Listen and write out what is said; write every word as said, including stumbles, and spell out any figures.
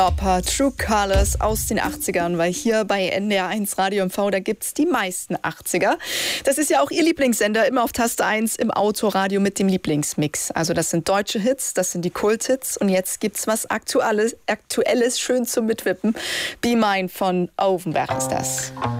Oper True Colors aus den achtzigern, weil hier bei N D R eins Radio M V, da gibt's die meisten achtziger. Das ist ja auch Ihr Lieblingssender, immer auf Taste eins im Autoradio mit dem Lieblingsmix. Also das sind deutsche Hits, das sind die Kulthits und jetzt gibt's was Aktuelles, Aktuelles schön zum Mitwippen. Be Mine von Ovenberg ist das.